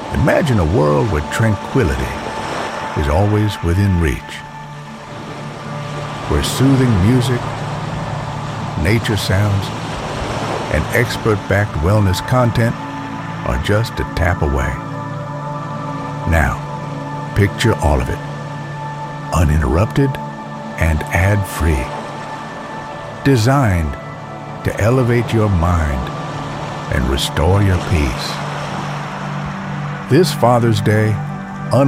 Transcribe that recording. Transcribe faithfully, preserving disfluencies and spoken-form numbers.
Imagine a world where tranquility is always within reach, where soothing music, nature sounds, and expert-backed wellness content are just a tap away. Now, picture all of it, uninterrupted and ad-free. Designed to elevate your mind and restore your peace. This Father's Day,